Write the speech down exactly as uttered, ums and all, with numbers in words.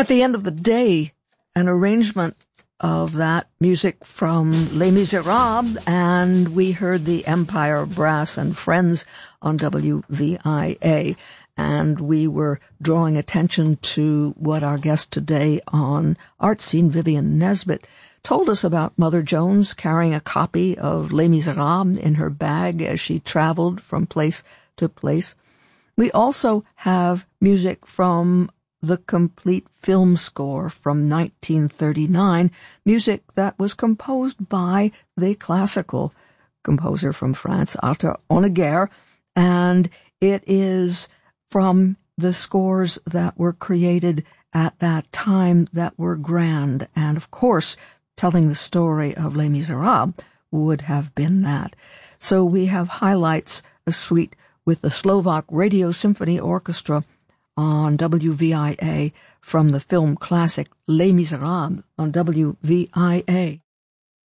At the end of the day, an arrangement of that music from Les Miserables, and we heard the Empire Brass and Friends on W V I A, and we were drawing attention to what our guest today on Art Scene, Vivian Nesbitt, told us about Mother Jones carrying a copy of Les Miserables in her bag as she traveled from place to place. We also have music from the complete film score from nineteen thirty-nine, music that was composed by the classical composer from France, Arthur Honegger, and it is from the scores that were created at that time that were grand. And of course, telling the story of Les Miserables would have been that. So we have highlights, a suite with the Slovak Radio Symphony Orchestra on W V I A from the film classic Les Miserables on W V I A.